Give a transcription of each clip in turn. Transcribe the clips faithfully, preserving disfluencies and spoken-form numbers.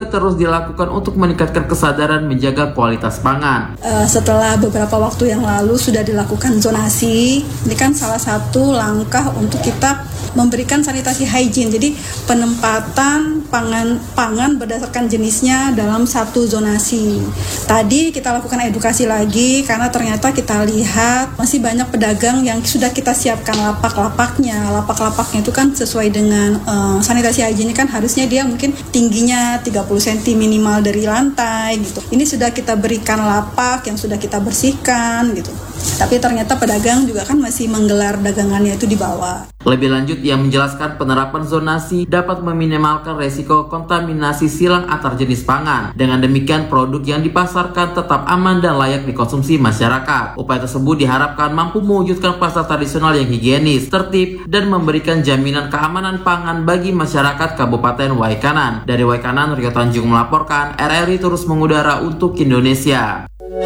juga terus dilakukan untuk meningkatkan kesadaran menjaga kualitas pangan. Uh, setelah beberapa waktu yang lalu sudah dilakukan zonasi, ini kan salah satu langkah untuk kita memberikan sanitasi hygiene. Jadi penempatan pangan pangan berdasarkan jenisnya dalam satu zonasi. Tadi kita lakukan edukasi lagi karena ternyata kita lihat masih banyak pedagang yang sudah kita siapkan lapak-lapaknya. Lapak-lapaknya itu kan sesuai dengan uh, sanitasi hygiene kan harusnya dia mungkin tingginya tiga puluh sentimeter minimal dari lantai gitu. Ini sudah kita berikan lapak yang sudah kita bersihkan gitu. Tapi ternyata pedagang juga kan masih menggelar dagangannya itu di bawah. Lebih lanjut, ia menjelaskan penerapan zonasi dapat meminimalkan resiko kontaminasi silang antar jenis pangan. Dengan demikian, produk yang dipasarkan tetap aman dan layak dikonsumsi masyarakat. Upaya tersebut diharapkan mampu mewujudkan pasar tradisional yang higienis, tertib, dan memberikan jaminan keamanan pangan bagi masyarakat Kabupaten Waikanan. Dari Waikanan, Rio Tanjung melaporkan, R R I terus mengudara untuk Indonesia.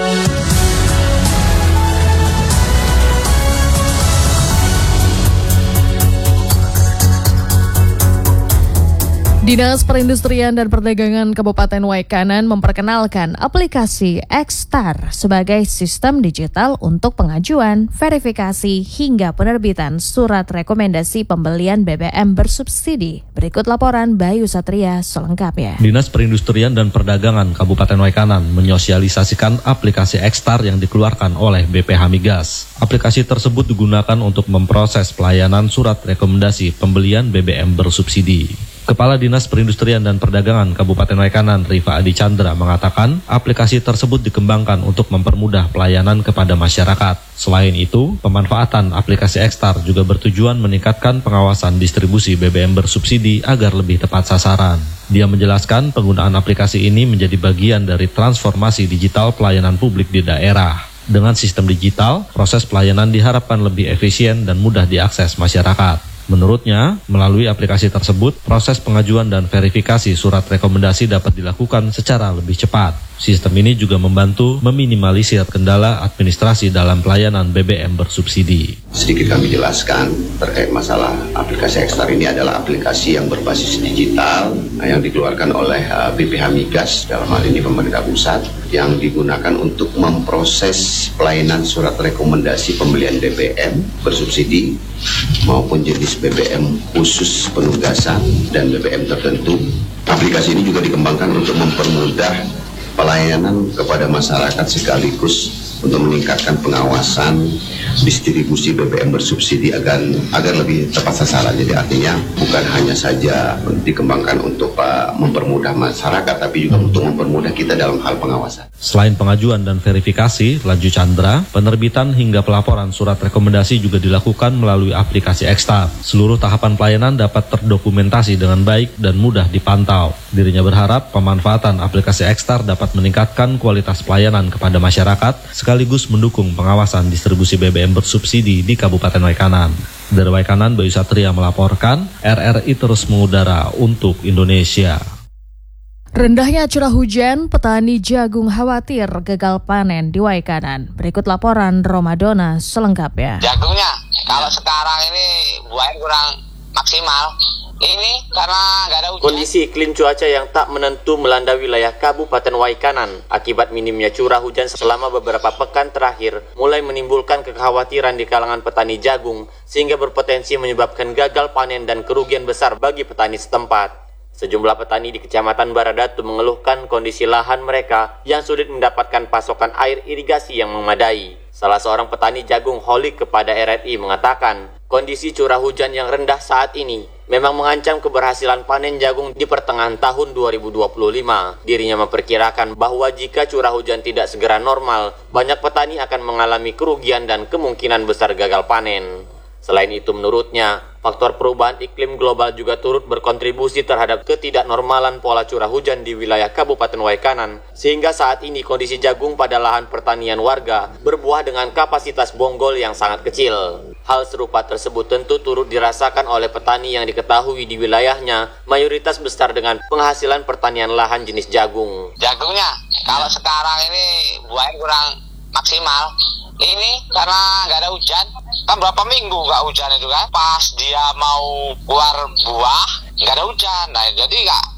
Dinas Perindustrian dan Perdagangan Kabupaten Waikanan memperkenalkan aplikasi X-Star sebagai sistem digital untuk pengajuan, verifikasi, hingga penerbitan surat rekomendasi pembelian B B M bersubsidi. Berikut laporan Bayu Satria selengkapnya. Dinas Perindustrian dan Perdagangan Kabupaten Waikanan menyosialisasikan aplikasi X-Star yang dikeluarkan oleh B P H Migas. Aplikasi tersebut digunakan untuk memproses pelayanan surat rekomendasi pembelian B B M bersubsidi. Kepala Dinas Perindustrian dan Perdagangan Kabupaten Waikanan, Rifa Adi Chandra, mengatakan aplikasi tersebut dikembangkan untuk mempermudah pelayanan kepada masyarakat. Selain itu, pemanfaatan aplikasi X-Star juga bertujuan meningkatkan pengawasan distribusi B B M bersubsidi agar lebih tepat sasaran. Dia menjelaskan penggunaan aplikasi ini menjadi bagian dari transformasi digital pelayanan publik di daerah. Dengan sistem digital, proses pelayanan diharapkan lebih efisien dan mudah diakses masyarakat. Menurutnya, melalui aplikasi tersebut, proses pengajuan dan verifikasi surat rekomendasi dapat dilakukan secara lebih cepat. Sistem ini juga membantu meminimalisir kendala administrasi dalam pelayanan B B M bersubsidi. Sedikit kami jelaskan terkait masalah aplikasi X-Star ini adalah aplikasi yang berbasis digital yang dikeluarkan oleh B P H Migas, dalam hal ini pemerintah pusat, yang digunakan untuk memproses pelayanan surat rekomendasi pembelian B B M bersubsidi maupun jenis B B M khusus penugasan dan B B M tertentu. Aplikasi ini juga dikembangkan untuk mempermudah pelayanan kepada masyarakat sekaligus untuk meningkatkan pengawasan distribusi B B M bersubsidi agar agar lebih tepat sasaran. Jadi artinya bukan hanya saja dikembangkan untuk uh, mempermudah masyarakat, tapi juga untuk mempermudah kita dalam hal pengawasan. Selain pengajuan dan verifikasi, laju Chandra, penerbitan hingga pelaporan surat rekomendasi juga dilakukan melalui aplikasi X-Star. Seluruh tahapan pelayanan dapat terdokumentasi dengan baik dan mudah dipantau. Dirinya berharap pemanfaatan aplikasi X-Star dapat meningkatkan kualitas pelayanan kepada masyarakat, sekaligus mendukung pengawasan distribusi B B M bersubsidi di Kabupaten Waikanan. Dari Waikanan, Bayu Satria melaporkan, R R I terus mengudara untuk Indonesia. Rendahnya curah hujan, petani jagung khawatir gagal panen di Waikanan. Berikut laporan Romadona selengkapnya. Jagungnya, kalau sekarang ini buahnya kurang maksimal. Ini karena nggak ada hujan. Kondisi iklim cuaca yang tak menentu melanda wilayah Kabupaten Waikanan akibat minimnya curah hujan selama beberapa pekan terakhir mulai menimbulkan kekhawatiran di kalangan petani jagung sehingga berpotensi menyebabkan gagal panen dan kerugian besar bagi petani setempat. Sejumlah petani di Kecamatan Baradatu mengeluhkan kondisi lahan mereka yang sulit mendapatkan pasokan air irigasi yang memadai. Salah seorang petani jagung Holik kepada R R I mengatakan, kondisi curah hujan yang rendah saat ini memang mengancam keberhasilan panen jagung di pertengahan tahun dua ribu dua puluh lima. Dirinya memperkirakan bahwa jika curah hujan tidak segera normal, banyak petani akan mengalami kerugian dan kemungkinan besar gagal panen. Selain itu, menurutnya, faktor perubahan iklim global juga turut berkontribusi terhadap ketidaknormalan pola curah hujan di wilayah Kabupaten Waikanan, sehingga saat ini kondisi jagung pada lahan pertanian warga berbuah dengan kapasitas bonggol yang sangat kecil. Hal serupa tersebut tentu turut dirasakan oleh petani yang diketahui di wilayahnya mayoritas besar dengan penghasilan pertanian lahan jenis jagung. Jagungnya, kalau sekarang ini buahnya kurang maksimal. Ini karena nggak ada hujan, kan berapa minggu nggak hujan itu kan, pas dia mau keluar buah nggak ada hujan, nah jadi nggak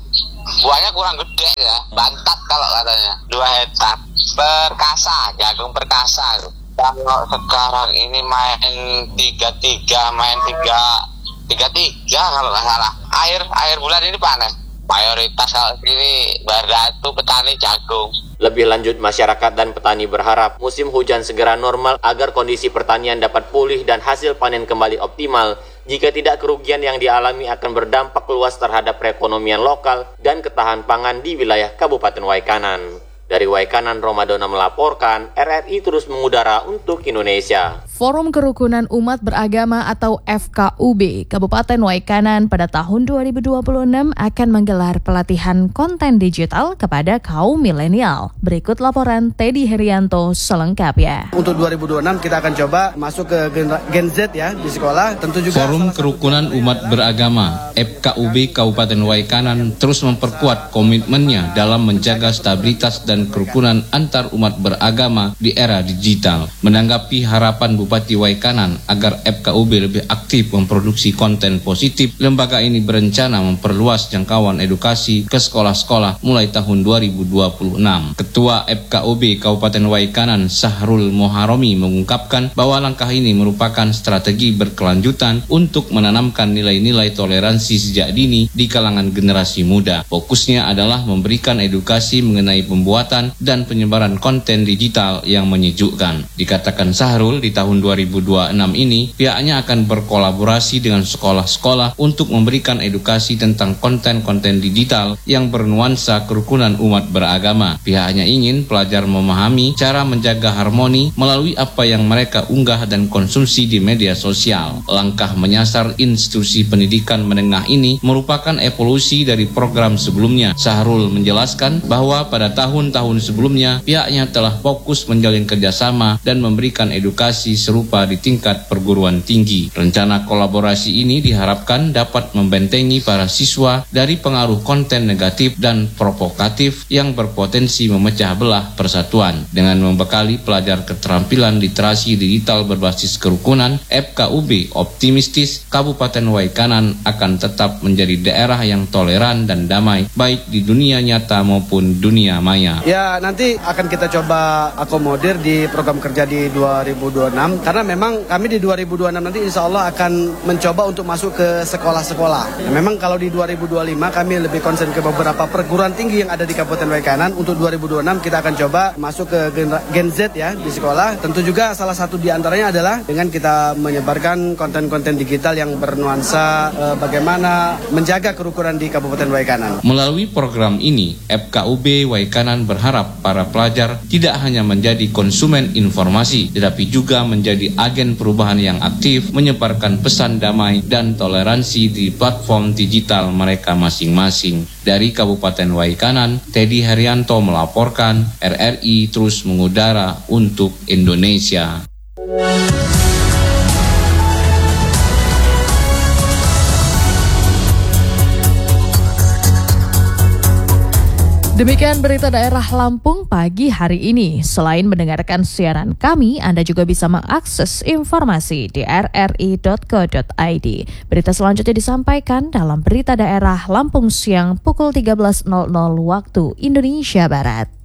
buahnya kurang gede ya, bantat kalau katanya, dua hektar. Perkasa, jagung perkasa. Kalau sekarang ini main tiga tiga, main tiga tiga tiga kalau nggak salah. Air air bulan ini panen. Mayoritas kalau sini Bardatu petani jagung. Lebih lanjut, masyarakat dan petani berharap musim hujan segera normal agar kondisi pertanian dapat pulih dan hasil panen kembali optimal. Jika tidak, kerugian yang dialami akan berdampak luas terhadap perekonomian lokal dan ketahanan pangan di wilayah Kabupaten Waikanan. Dari Waikanan, Romadona melaporkan, R R I terus mengudara untuk Indonesia. Forum Kerukunan Umat Beragama atau F K U B Kabupaten Waikanan pada tahun dua ribu dua puluh enam akan menggelar pelatihan konten digital kepada kaum milenial. Berikut laporan Teddy Herianto selengkapnya. Untuk dua ribu dua puluh enam kita akan coba masuk ke Gen Z ya di sekolah. Tentu juga Forum Kerukunan Umat Beragama F K U B Kabupaten Waikanan terus memperkuat komitmennya dalam menjaga stabilitas dan kerukunan antar umat beragama di era digital. Menanggapi harapan Bupati Waikanan agar F K U B lebih aktif memproduksi konten positif, lembaga ini berencana memperluas jangkauan edukasi ke sekolah-sekolah mulai tahun dua ribu dua puluh enam. Ketua F K U B Kabupaten Waikanan Sahrul Moharomi mengungkapkan bahwa langkah ini merupakan strategi berkelanjutan untuk menanamkan nilai-nilai toleransi sejak dini di kalangan generasi muda. Fokusnya adalah memberikan edukasi mengenai pembuatan dan penyebaran konten digital yang menyejukkan. Dikatakan Sahrul, di tahun dua ribu dua puluh enam ini pihaknya akan berkolaborasi dengan sekolah-sekolah untuk memberikan edukasi tentang konten-konten digital yang bernuansa kerukunan umat beragama. Pihaknya ingin pelajar memahami cara menjaga harmoni melalui apa yang mereka unggah dan konsumsi di media sosial. Langkah menyasar institusi pendidikan menengah ini merupakan evolusi dari program sebelumnya. Sahrul menjelaskan bahwa pada tahun-tahun sebelumnya pihaknya telah fokus menjalin kerjasama dan memberikan edukasi serupa di tingkat perguruan tinggi. Rencana kolaborasi ini diharapkan dapat membentengi para siswa dari pengaruh konten negatif dan provokatif yang berpotensi memecah belah persatuan. Dengan membekali pelajar keterampilan literasi digital berbasis kerukunan, F K U B optimistis Kabupaten Waikanan akan tetap menjadi daerah yang toleran dan damai baik di dunia nyata maupun dunia maya. Ya, nanti akan kita coba akomodir di program kerja di dua ribu dua puluh enam karena memang kami di dua ribu dua puluh enam nanti insya Allah akan mencoba untuk masuk ke sekolah-sekolah. Nah, memang kalau di dua ribu dua puluh lima kami lebih konsen ke beberapa perguruan tinggi yang ada di Kabupaten Waikanan. Untuk dua ribu dua puluh enam kita akan coba masuk ke Gen Z ya di sekolah. Tentu juga salah satu di antaranya adalah dengan kita menyebarkan konten-konten digital yang bernuansa eh, bagaimana menjaga kerukunan di Kabupaten Waikanan. Melalui program ini, F K U B Waikanan berharap para pelajar tidak hanya menjadi konsumen informasi, tetapi juga menjadi agen perubahan yang aktif, menyebarkan pesan damai dan toleransi di platform digital mereka masing-masing. Dari Kabupaten Waikanan, Teddy Herianto melaporkan, R R I terus mengudara untuk Indonesia. Demikian berita daerah Lampung pagi hari ini. Selain mendengarkan siaran kami, Anda juga bisa mengakses informasi di r r i dot co dot i d. Berita selanjutnya disampaikan dalam berita daerah Lampung siang pukul tiga belas waktu Indonesia Barat.